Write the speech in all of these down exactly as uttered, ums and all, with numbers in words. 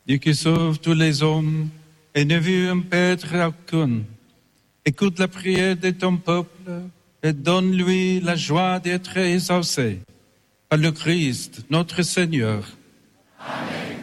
Dieu qui sauve tous les hommes et ne veut en perdre aucun. Écoute la prière de ton peuple et donne-lui la joie d'être exaucé par le Christ, notre Seigneur. Amen.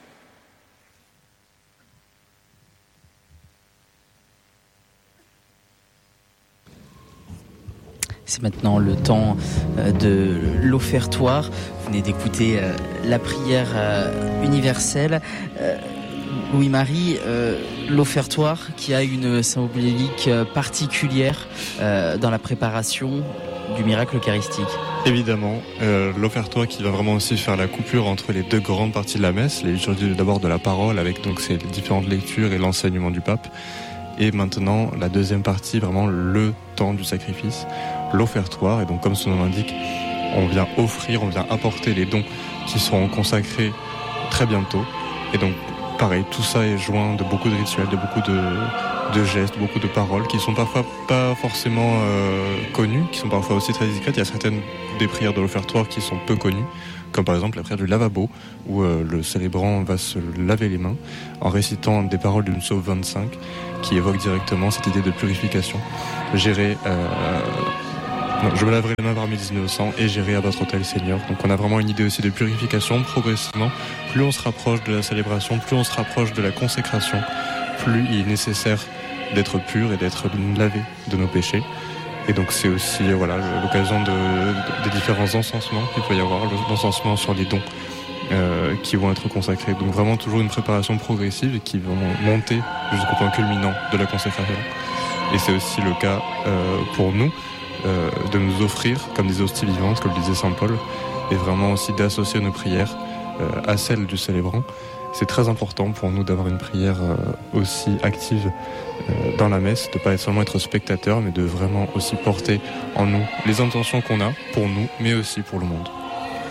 C'est maintenant le temps de l'offertoire. Vous venez d'écouter la prière universelle. Louis-Marie, euh, l'offertoire qui a une symbolique particulière euh, dans la préparation du miracle eucharistique. Évidemment, euh, l'offertoire qui va vraiment aussi faire la coupure entre les deux grandes parties de la messe, les liturgies d'abord de la parole avec donc ces différentes lectures et l'enseignement du pape, et maintenant la deuxième partie, vraiment le temps du sacrifice, l'offertoire. Et donc comme son nom l'indique, on vient offrir, on vient apporter les dons qui seront consacrés très bientôt. Et donc pareil, tout ça est joint de beaucoup de rituels, de beaucoup de, de gestes, beaucoup de paroles qui sont parfois pas forcément euh, connues, qui sont parfois aussi très discrètes. Il y a certaines des prières de l'offertoire qui sont peu connues, comme par exemple la prière du lavabo, où euh, le célébrant va se laver les mains en récitant des paroles d'une Psaume vingt-cinq qui évoquent directement cette idée de purification. J'irai, euh, non, je me laverai les mains parmi les innocents et j'irai à votre autel, Seigneur. Donc on a vraiment une idée aussi de purification progressivement. Plus on se rapproche de la célébration, plus on se rapproche de la consécration, plus il est nécessaire d'être pur et d'être lavé de nos péchés. Et donc c'est aussi voilà, l'occasion de, de, des différents encensements qu'il peut y avoir, l'encensement sur les dons euh, qui vont être consacrés. Donc vraiment toujours une préparation progressive et qui vont monter jusqu'au point culminant de la consécration. Et c'est aussi le cas euh, pour nous euh, de nous offrir comme des hosties vivantes, comme le disait saint Paul, et vraiment aussi d'associer nos prières euh, à celles du célébrant. C'est très important pour nous d'avoir une prière euh, aussi active euh, dans la messe, de ne pas seulement être spectateur, mais de vraiment aussi porter en nous les intentions qu'on a pour nous, mais aussi pour le monde.